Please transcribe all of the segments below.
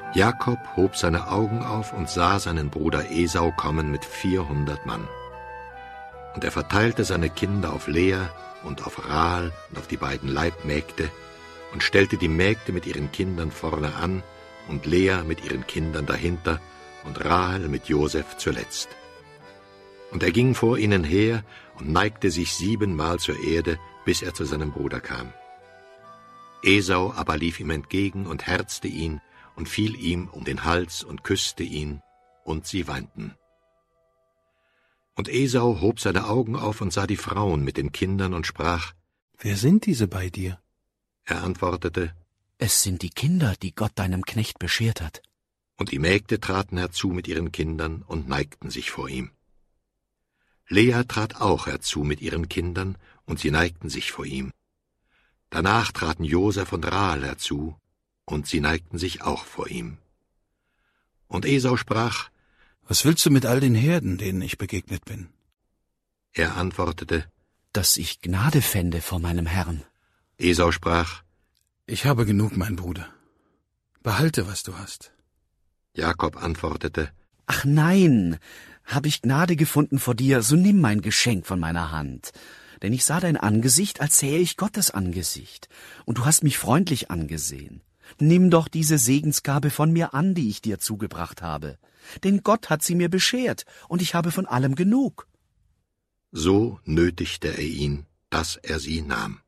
Jakob hob seine Augen auf und sah seinen Bruder Esau kommen mit 400 Mann. Und er verteilte seine Kinder auf Lea und auf Rahel und auf die beiden Leibmägde und stellte die Mägde mit ihren Kindern vorne an und Lea mit ihren Kindern dahinter und Rahel mit Josef zuletzt. Und er ging vor ihnen her und neigte sich 7-mal zur Erde, bis er zu seinem Bruder kam. Esau aber lief ihm entgegen und herzte ihn und fiel ihm um den Hals und küsste ihn, und sie weinten. Und Esau hob seine Augen auf und sah die Frauen mit den Kindern und sprach: Wer sind diese bei dir? Er antwortete: Es sind die Kinder, die Gott deinem Knecht beschert hat. Und die Mägde traten herzu mit ihren Kindern und neigten sich vor ihm. Lea trat auch herzu mit ihren Kindern, und sie neigten sich vor ihm. Danach traten Josef und Rahel herzu, und sie neigten sich auch vor ihm. Und Esau sprach: Was willst du mit all den Herden, denen ich begegnet bin? Er antwortete: Dass ich Gnade fände vor meinem Herrn. Esau sprach: Ich habe genug, mein Bruder. Behalte, was du hast. Jakob antwortete: Ach nein, habe ich Gnade gefunden vor dir, so nimm mein Geschenk von meiner Hand. Denn ich sah dein Angesicht, als sähe ich Gottes Angesicht, und du hast mich freundlich angesehen. Nimm doch diese Segensgabe von mir an, die ich dir zugebracht habe. Denn Gott hat sie mir beschert, und ich habe von allem genug. So nötigte er ihn, dass er sie nahm.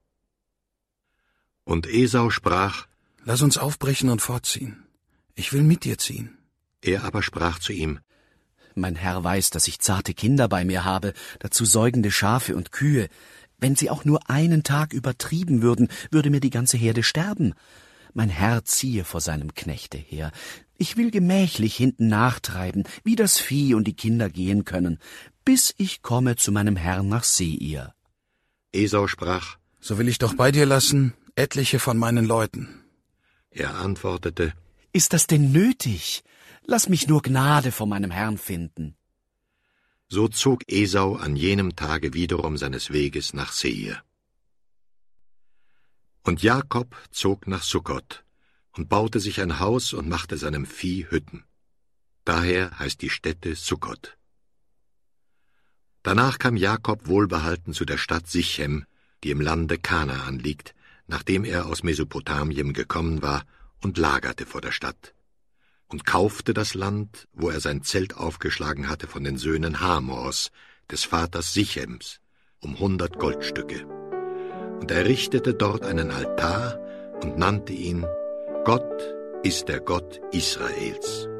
Und Esau sprach: Lass uns aufbrechen und fortziehen. Ich will mit dir ziehen. Er aber sprach zu ihm: Mein Herr weiß, dass ich zarte Kinder bei mir habe, dazu säugende Schafe und Kühe. Wenn sie auch nur einen Tag übertrieben würden, würde mir die ganze Herde sterben. Mein Herr ziehe vor seinem Knechte her. Ich will gemächlich hinten nachtreiben, wie das Vieh und die Kinder gehen können, bis ich komme zu meinem Herrn nach Seir. Esau sprach: So will ich doch bei dir lassen etliche von meinen Leuten. Er antwortete: Ist das denn nötig? Lass mich nur Gnade vor meinem Herrn finden. So zog Esau an jenem Tage wiederum seines Weges nach Seir. Und Jakob zog nach Sukkot und baute sich ein Haus und machte seinem Vieh Hütten. Daher heißt die Stätte Sukkot. Danach kam Jakob wohlbehalten zu der Stadt Sichem, die im Lande Kanaan liegt, nachdem er aus Mesopotamien gekommen war, und lagerte vor der Stadt. Und kaufte das Land, wo er sein Zelt aufgeschlagen hatte, von den Söhnen Hamors, des Vaters Sichems, 100 Goldstücke. Und er richtete dort einen Altar und nannte ihn: Gott ist der Gott Israels.